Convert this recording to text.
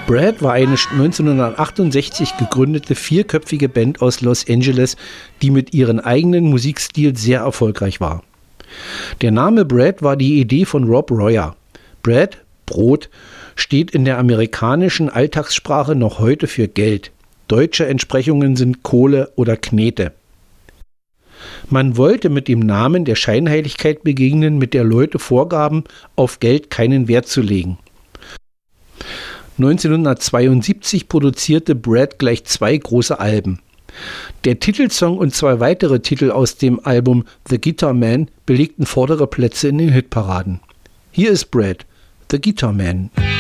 Brad war eine 1968 gegründete vierköpfige Band aus Los Angeles, die mit ihrem eigenen Musikstil sehr erfolgreich war. Der Name Brad war die Idee von Rob Royer. Brad, Brot, steht in der amerikanischen Alltagssprache noch heute für Geld. Deutsche Entsprechungen sind Kohle oder Knete. Man wollte mit dem Namen der Scheinheiligkeit begegnen, mit der Leute vorgaben, auf Geld keinen Wert zu legen. 1972 produzierte Brad gleich 2 große Alben. Der Titelsong und 2 weitere Titel aus dem Album The Guitar Man belegten vordere Plätze in den Hitparaden. Hier ist Brad, The Guitar Man.